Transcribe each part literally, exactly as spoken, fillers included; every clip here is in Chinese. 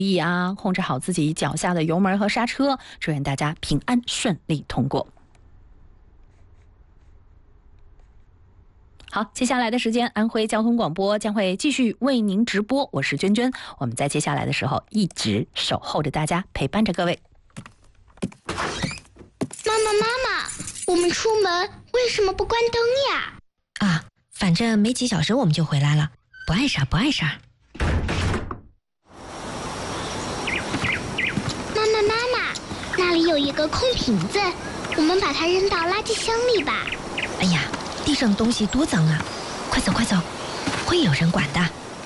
意啊，控制好自己脚下的油门和刹车，祝愿大家平安顺利通过。好，接下来的时间，安徽交通广播将会继续为您直播，我是娟娟。我们在接下来的时候一直守候着大家，陪伴着各位。 妈妈，妈妈，我们出门为什么不关灯呀？ 啊，反正没几小时我们就回来了，不碍事儿，不碍事儿。 妈妈，妈妈，那里有一个空瓶子，我们把它扔到垃圾箱里吧。 哎呀，地上的东西多脏啊！快走快走，会有人管的。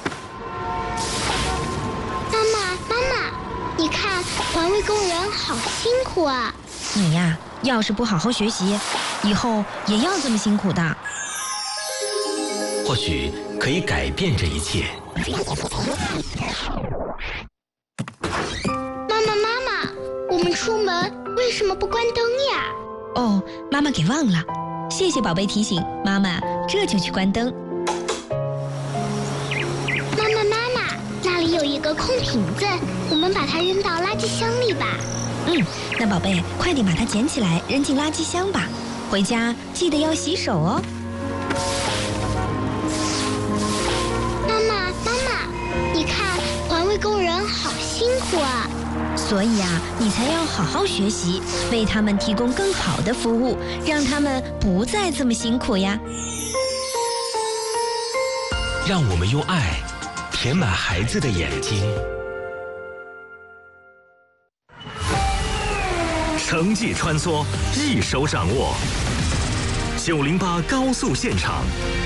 妈妈，妈妈，你看环卫工人好辛苦啊！ 你呀，要是不好好学习，以后也要这么辛苦的。 或许可以改变这一切。 妈妈，妈妈，我们出门为什么不关灯呀？ 哦，妈妈给忘了，谢谢宝贝提醒，妈妈这就去关灯。 妈妈，妈妈，那里有一个空瓶子，我们把它扔到垃圾箱里吧。 嗯，那宝贝，快点把它捡起来扔进垃圾箱吧。回家记得要洗手哦。 妈妈，妈妈，你看环卫工人好辛苦啊！ 所以啊，你才要好好学习，为他们提供更好的服务，让他们不再这么辛苦呀。 让我们用爱填满孩子的眼睛。城际穿梭，一手掌握。九零八高速现场，